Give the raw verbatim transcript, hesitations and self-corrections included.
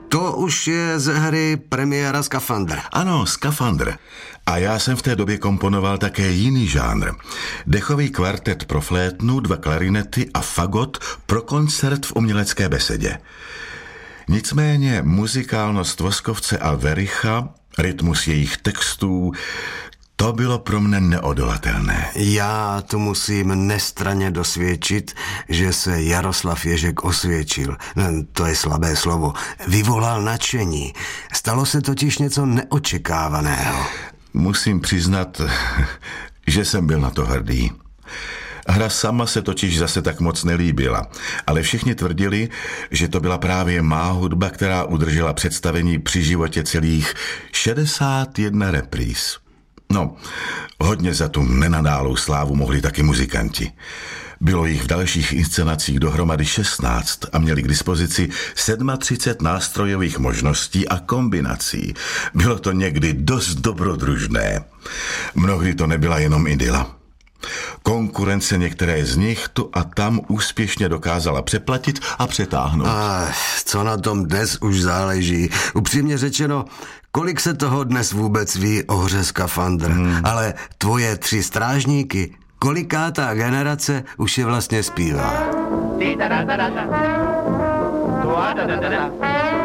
To už je ze hry premiéra Skafandr. Ano, Skafandr. A já jsem v té době komponoval také jiný žánr. Dechový kvartet pro flétnu, dva klarinety a fagot pro koncert v umělecké besedě. Nicméně muzikálnost Voskovce a Vericha, rytmus jejich textů, to bylo pro mne neodolatelné. Já tu musím nestranně dosvědčit, že se Jaroslav Ježek osvědčil. To je slabé slovo. Vyvolal nadšení. Stalo se totiž něco neočekávaného. Musím přiznat, že jsem byl na to hrdý. Hra sama se totiž zase tak moc nelíbila, ale všichni tvrdili, že to byla právě má hudba, která udržela představení při životě celých šedesát jedna repríz. No, hodně za tu nenadálou slávu mohli taky muzikanti. Bylo jich v dalších inscenacích dohromady šestnáct a měli k dispozici třicet sedm nástrojových možností a kombinací. Bylo to někdy dost dobrodružné. Mnohdy to nebyla jenom idyla. Konkurence některé z nich tu a tam úspěšně dokázala přeplatit a přetáhnout. A co na tom dnes už záleží? Upřímně řečeno, kolik se toho dnes vůbec ví o hře Skafandr? Hmm. Ale tvoje tři strážníky, kolikátá generace už je vlastně zpívá?